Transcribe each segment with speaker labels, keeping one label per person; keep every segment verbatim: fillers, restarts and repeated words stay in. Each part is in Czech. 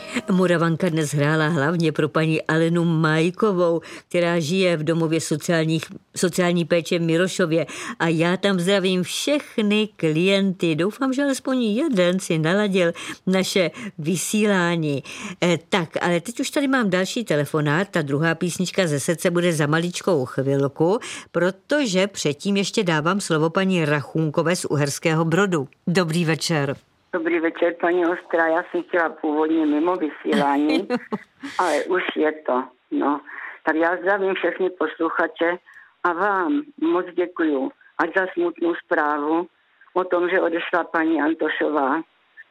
Speaker 1: Moravanka dnes hrála hlavně pro paní Alenu Majkovou, která žije v domově sociálních, sociální péče v Mirošově. A já tam zdravím všechny klienty. Doufám, že alespoň jeden si naladil naše vysílání. E, tak, ale teď už tady mám další telefonát. Ta druhá písnička ze srdce bude za maličkou chvilku, protože předtím ještě dávám slovo paní Rachunkové z Uherského Brodu. Dobrý večer.
Speaker 2: Dobrý večer, paní Ostrá. Já jsem chtěla původně mimo vysílání, ale už je to. No. Tak já zdravím všechny posluchače a vám moc děkuju ať za smutnou zprávu o tom, že odešla paní Antošová.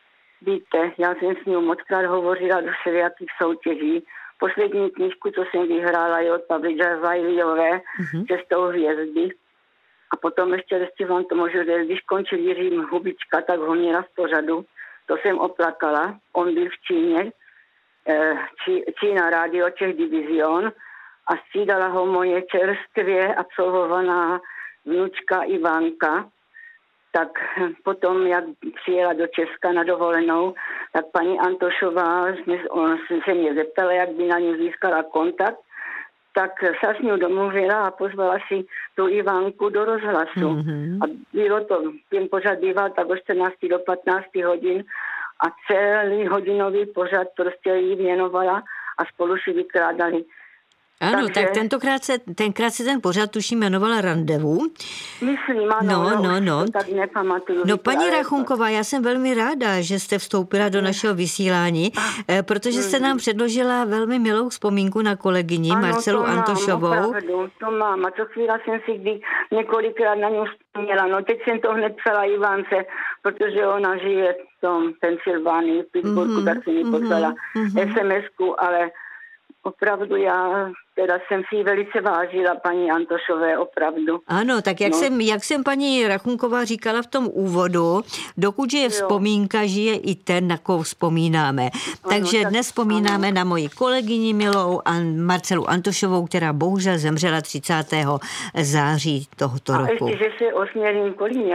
Speaker 2: Víte, já jsem s ní mockrát hovořila do všelijakých soutěží. Poslední knížku, co jsem vyhrála, je od Pavly Džavajliové, mm-hmm. Cestou hvězdy. A potom ještě, ještě vám to můžu říct, když končil Jiří Hubička, tak ho měla v pořadu. To jsem oplakala. On byl v Číně, Čí, Čína Radio Čech Divizion a střídala ho moje čerstvě absolvovaná vnučka Ivanka. Tak potom, jak přijela do Česka na dovolenou, tak paní Antošová se mě zeptala, jak by na ní získala kontakt. Tak se s ní domluvila a pozvala si tu Ivanku do rozhlasu. Mm-hmm. A bylo to, ten pořad býval tak od čtrnácti do patnácti hodin a celý hodinový pořad prostě jí věnovala a spolu si vykládali.
Speaker 1: Ano, takže... tak tentokrát se, tenkrát se ten pořad tuším jmenovala Randevu.
Speaker 2: Myslím, ano,
Speaker 1: no, no, no.
Speaker 2: To tak nepamatuju.
Speaker 1: No, paní Rachunková, já jsem velmi ráda, že jste vstoupila do našeho vysílání, protože jste nám předložila velmi milou vzpomínku na kolegyni
Speaker 2: ano,
Speaker 1: Marcelu
Speaker 2: to mám,
Speaker 1: Antošovou.
Speaker 2: Opravdu, to mám a co chvíli jsem si kdy několikrát na něj vzpomněla. No, teď jsem to hned psala Ivance, protože ona žije v tom Pensylvánii, v Pittsburghu, mm-hmm, tak jsem mi poslala mm-hmm. es em esku, ale opravdu já teda jsem si velice vážila paní Antošové, opravdu.
Speaker 1: Ano, tak jak, no. jsem, jak jsem paní Rachunková říkala v tom úvodu, dokud je vzpomínka, žije i ten, na koho vzpomínáme. Ano, Takže tak, dnes vzpomínáme ano. na moji kolegyni milou a Marcelu Antošovou, která bohužel zemřela třicátého září tohoto
Speaker 2: a
Speaker 1: roku.
Speaker 2: A ještě, že se osmělím kolíně.